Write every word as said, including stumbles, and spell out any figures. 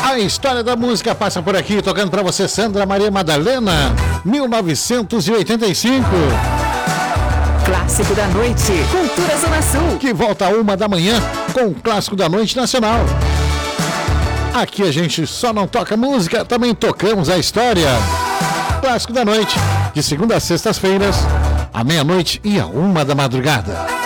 A história da música passa por aqui, tocando pra você Sandra Maria Madalena, mil novecentos e oitenta e cinco. Clássico da noite, Cultura Zona Sul. Que volta a uma da manhã com o Clássico da Noite Nacional. Aqui a gente só não toca música, também tocamos a história. Clássico da Noite, de segunda a sextas-feiras, à meia-noite e à uma da madrugada.